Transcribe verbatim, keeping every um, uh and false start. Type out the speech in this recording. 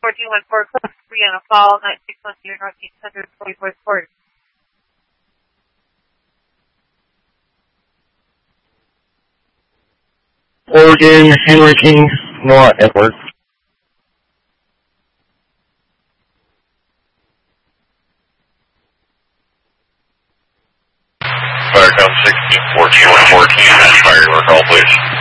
fourteen one four, close to Brianna Fall, nine six one zero Northeast one hundred forty-fourth Court. Oregon, Henry King, Noah Edwards. Firecom sixteen fourteen one fourteen, fire your call, please.